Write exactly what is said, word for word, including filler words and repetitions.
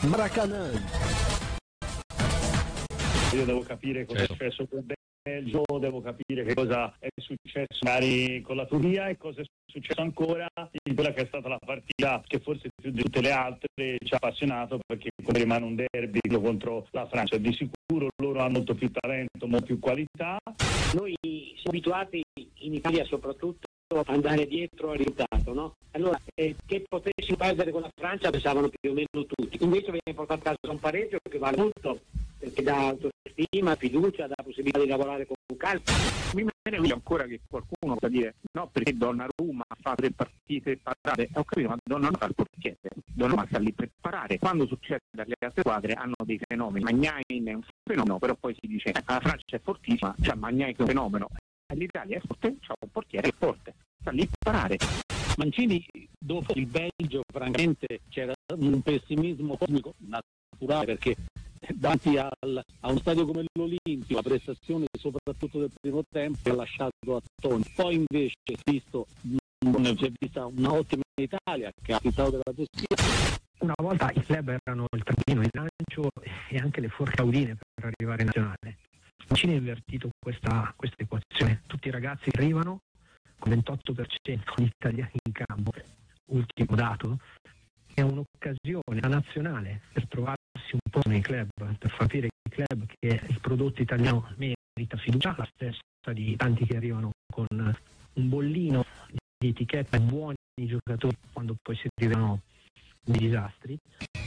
Maracanã. Io devo capire cosa è successo con il Belgio, devo capire che cosa è successo magari con la Turchia e cosa è successo ancora in quella che è stata la partita che forse più di tutte le altre ci ha appassionato, perché come rimane un derby contro la Francia, di sicuro loro hanno molto più talento, molto più qualità. Noi siamo abituati in Italia soprattutto a andare dietro al risultato, no? Allora eh, che potessimo perdere con la Francia pensavano più o meno tutti, invece viene portato a casa un pareggio che vale molto, perché dà autostima, fiducia, dà possibilità di lavorare con un calcio. Mi meraviglia ancora che qualcuno possa dire no, perché Donnarumma fa tre partite parate. Ho capito, ma Donnarumma fa il portiere, Donnarumma sta lì per parare. Quando succede alle altre squadre hanno dei fenomeni. Magnain è un fenomeno, però poi si dice eh, la Francia è fortissima, cioè Magnain è un fenomeno. L'Italia è forte, c'ha un portiere forte, sta lì per parare. Mancini, dopo il Belgio, francamente c'era un pessimismo cosmico naturale, perché davanti al, a un stadio come l'Olimpio la prestazione soprattutto del primo tempo ha lasciato attoniti. Poi invece si è visto si è vista un'ottima Italia che ha approfittato della Toscana. Una volta i club erano il traino, il lancio e anche le forche caudine per arrivare in nazionale. Mancini ha invertito questa, questa equazione. Tutti i ragazzi che arrivano con ventotto per cento di italiani in campo, ultimo dato, è un'occasione la nazionale per trovarsi un po' nei club, per far capire ai club che il prodotto italiano merita fiducia, la stessa di tanti che arrivano con un bollino di etichetta buoni giocatori quando poi si arrivano dei disastri.